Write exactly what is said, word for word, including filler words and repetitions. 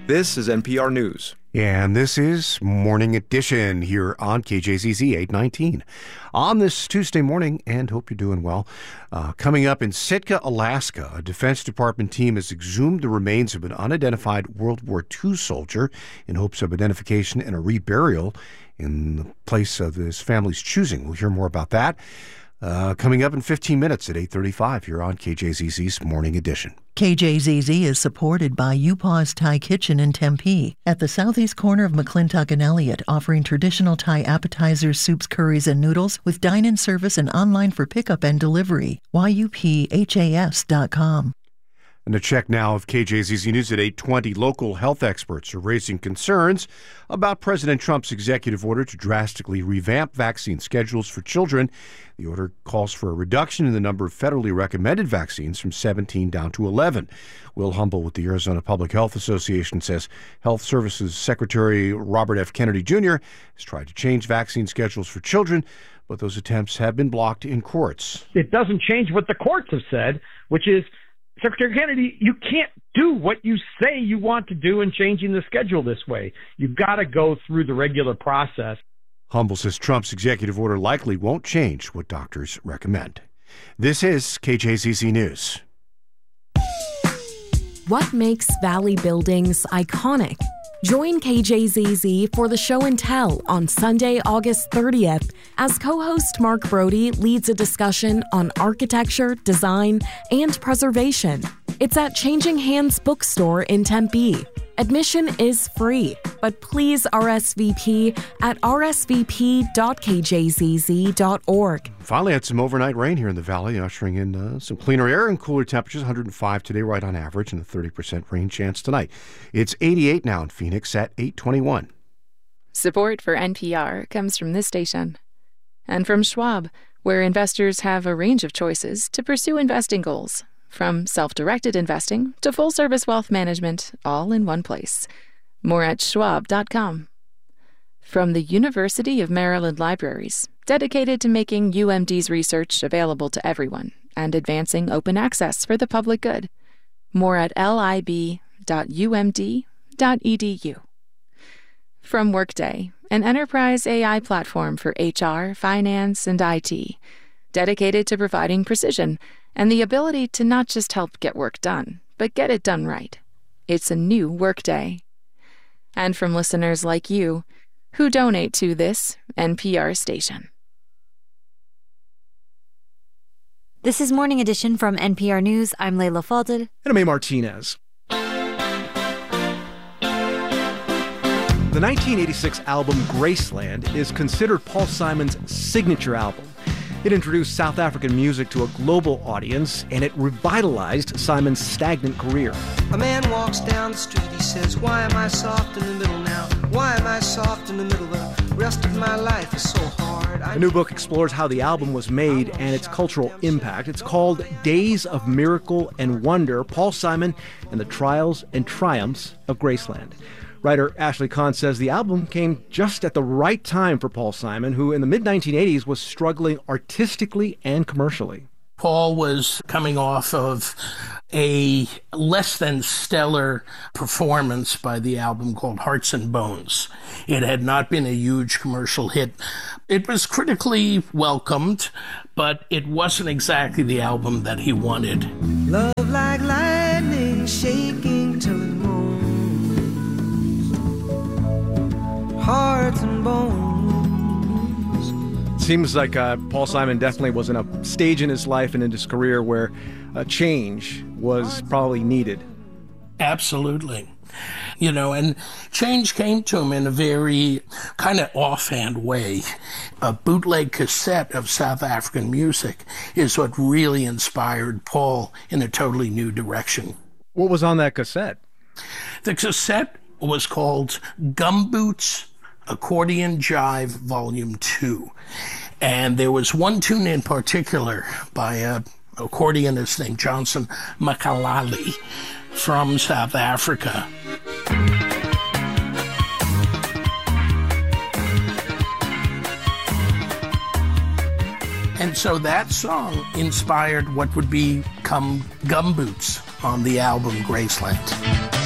This is N P R News. And this is Morning Edition here on K J Z Z eight nineteen. On this Tuesday morning, and hope you're doing well, uh, coming up in Sitka, Alaska, a Defense Department team has exhumed the remains of an unidentified World War Two soldier in hopes of identification and a reburial in the place of his family's choosing. We'll hear more about that uh, coming up in fifteen minutes at eight thirty-five here on K J Z Z's Morning Edition. K J Z Z is supported by Upaw's Thai Kitchen in Tempe, at the southeast corner of McClintock and Elliott, offering traditional Thai appetizers, soups, curries, and noodles with dine-in service and online for pickup and delivery. Y U P H A S dot com. And a check now of K J Z Z News at eight twenty. Local health experts are raising concerns about President Trump's executive order to drastically revamp vaccine schedules for children. The order calls for a reduction in the number of federally recommended vaccines from seventeen down to eleven. Will Humble with the Arizona Public Health Association says Health Services Secretary Robert F. Kennedy Junior has tried to change vaccine schedules for children, but those attempts have been blocked in courts. It doesn't change what the courts have said, which is, Secretary Kennedy, you can't do what you say you want to do in changing the schedule this way. You've got to go through the regular process. Humble says Trump's executive order likely won't change what doctors recommend. This is K J Z Z News. What makes Valley Buildings iconic? Join K J Z Z for the show and tell on Sunday, August thirtieth, as co-host Mark Brody leads a discussion on architecture, design, and preservation. It's at Changing Hands Bookstore in Tempe. Admission is free, but please R S V P at r s v p dot k j z z dot org. Finally had some overnight rain here in the valley, ushering in uh, some cleaner air and cooler temperatures. one hundred five today, right on average, and a thirty percent rain chance tonight. It's eighty-eight now in Phoenix at eight twenty-one. Support for N P R comes from this station and from Schwab, where investors have a range of choices to pursue investing goals. From self-directed investing to full-service wealth management, all in one place. More at schwab dot com. From the University of Maryland Libraries, dedicated to making U M D's research available to everyone and advancing open access for the public good. More at lib dot u m d dot e d u. From Workday, an enterprise A I platform for H R, finance, and I T, dedicated to providing precision and the ability to not just help get work done, but get it done right. It's a new Workday. And from listeners like you, who donate to this N P R station. This is Morning Edition from N P R News. I'm Layla Falded. And I'm A. Martinez. The nineteen eighty-six album Graceland is considered Paul Simon's signature album. It introduced South African music to a global audience, and it revitalized Simon's stagnant career. A man walks down the street, he says, why am I soft in the middle now? Why am I soft in the middle? The rest of my life is so hard. I the new book explores how the album was made and its cultural impact. It's called Days of Miracle and Wonder, Paul Simon and the Trials and Triumphs of Graceland. Writer Ashley Kahn says the album came just at the right time for Paul Simon, who in the mid nineteen eighties was struggling artistically and commercially. Paul was coming off of a less than stellar performance by the album called Hearts and Bones. It had not been a huge commercial hit. It was critically welcomed, but it wasn't exactly the album that he wanted. Love like lightning shaking till it moans. Hearts and bones. Seems like uh, Paul Simon definitely was in a stage in his life and in his career where a change was probably needed. Absolutely. You know, and change came to him in a very kind of offhand way. A bootleg cassette of South African music is what really inspired Paul in a totally new direction. What was on that cassette? The cassette was called Gumboots Accordion Jive Volume two. And there was one tune in particular by a accordionist named Johnson Makalali from South Africa. And so that song inspired what would become Gumboots on the album Graceland.